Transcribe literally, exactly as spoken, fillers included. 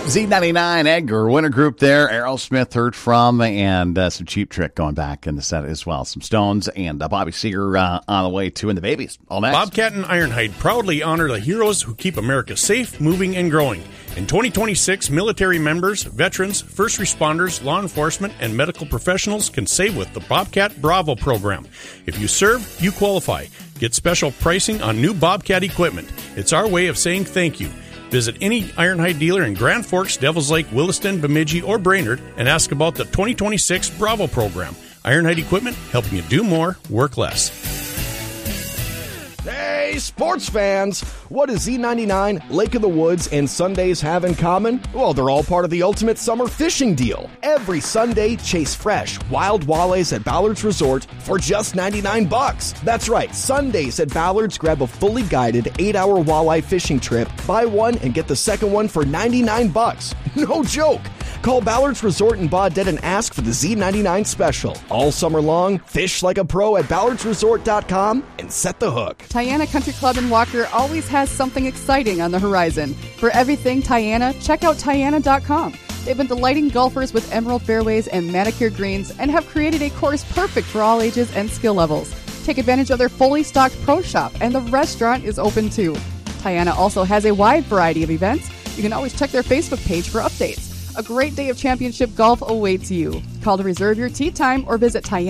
Z ninety-nine, Edgar, Winter Group there. Aerosmith heard from, and uh, some Cheap Trick going back in the set as well. Some Stones and uh, Bobby Seger uh, on the way too, and the Babies. All next. Bobcat and Ironhide proudly honor the heroes who keep America safe, moving, and growing. In twenty twenty-six, military members, veterans, first responders, law enforcement, and medical professionals can save with the Bobcat Bravo program. If you serve, you qualify. Get special pricing on new Bobcat equipment. It's our way of saying thank you. Visit any Ironhide dealer in Grand Forks, Devils Lake, Williston, Bemidji, or Brainerd and ask about the twenty twenty-six Bravo program. Ironhide equipment, helping you do more, work less. Hey, sports fans! What does Z ninety-nine, Lake of the Woods, and Sundays have in common? Well, they're all part of the ultimate summer fishing deal. Every Sunday, chase fresh, wild walleyes at Ballard's Resort for just ninety-nine bucks. That's right, Sundays at Ballard's, grab a fully guided eight-hour walleye fishing trip. Buy one and get the second one for ninety-nine bucks. No joke! Call Ballard's Resort in Baudette and ask for the Z ninety-nine special. All summer long, fish like a pro at ballards resort dot com and set the hook. Tiana Country Club in Walker always has something exciting on the horizon. For everything Tiana, check out Tiana dot com. They've been delighting golfers with emerald fairways and manicured greens and have created a course perfect for all ages and skill levels. Take advantage of their fully stocked pro shop, and the restaurant is open too. Tiana also has a wide variety of events. You can always check their Facebook page for updates. A great day of championship golf awaits you. Call to reserve your tee time or visit Tiana.